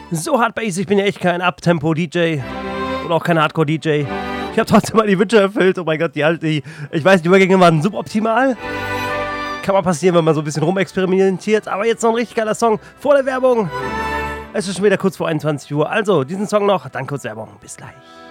So Hardbass, ich bin ja echt kein Uptempo-DJ oder auch kein Hardcore-DJ. Ich habe trotzdem mal die Wünsche erfüllt. Oh mein Gott, ich weiß, die Übergänge waren suboptimal. Kann mal passieren, wenn man so ein bisschen rumexperimentiert. Aber jetzt noch ein richtig geiler Song vor der Werbung. Es ist schon wieder kurz vor 21 Uhr. Also, diesen Song noch, dann kurz Werbung. Bis gleich.